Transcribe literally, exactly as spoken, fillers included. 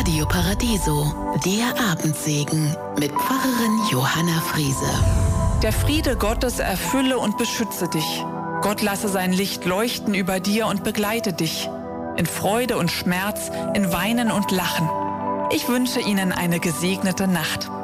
Radio Paradiso, der Abendsegen mit Pfarrerin Johanna Friese. Der Friede Gottes erfülle und beschütze dich. Gott lasse sein Licht leuchten über dir und begleite dich. In Freude und Schmerz, in Weinen und Lachen. Ich wünsche Ihnen eine gesegnete Nacht.